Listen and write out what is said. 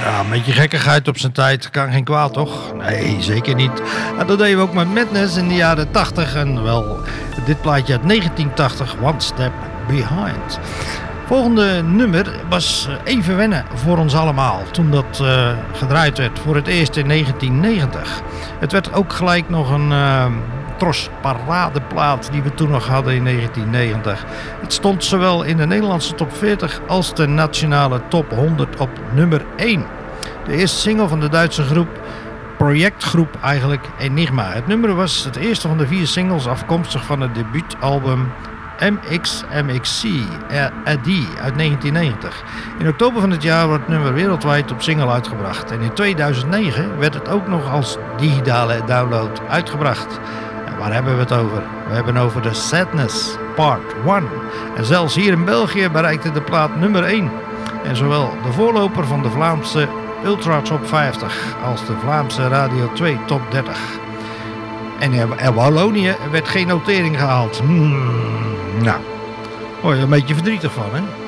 Ja, een beetje gekkigheid op zijn tijd kan geen kwaad, toch? Nee, zeker niet. En dat deden we ook met Madness in de jaren 80. En wel, dit plaatje uit 1980, One Step Behind. Volgende nummer was even wennen voor ons allemaal toen dat gedraaid werd voor het eerst in 1990. Het werd ook gelijk nog een tros paradeplaat die we toen nog hadden in 1990. Het stond zowel in de Nederlandse top 40 als de nationale top 100 op nummer 1. De eerste single van de Duitse projectgroep eigenlijk Enigma. Het nummer was het eerste van de 4 singles afkomstig van het debuutalbum MXMXC AD uit 1990. In oktober van het jaar wordt het nummer wereldwijd op single uitgebracht. En in 2009 werd het ook nog als digitale download uitgebracht. En waar hebben we het over? We hebben over The Sadness Part 1. En zelfs hier in België bereikte de plaat nummer 1. En zowel de voorloper van de Vlaamse Ultra Top 50 als de Vlaamse Radio 2 Top 30. En in Wallonië werd geen notering gehaald. Nou, word je er een beetje verdrietig van, hè?